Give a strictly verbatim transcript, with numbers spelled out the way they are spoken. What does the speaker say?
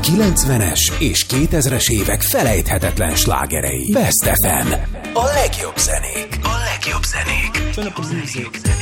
kilencvenes és kétezres évek felejthetetlen slágerei. Best ef em. A legjobb zenék. A legjobb zenék.